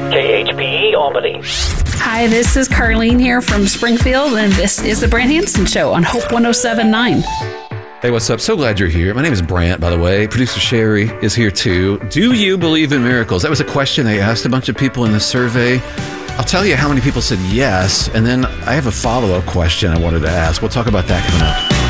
KHPE Albany. Hi, this is Carlene here from Springfield, and this is the Brant Hansen Show on Hope 107.9. Hey, what's up? So glad you're here. My name is Brant, by the way. Producer Sherry is here too. Do you believe in miracles? That was a question they asked a bunch of people in the survey. I'll tell you how many people said yes, and then I have a follow-up question I wanted to ask. We'll talk about that coming up.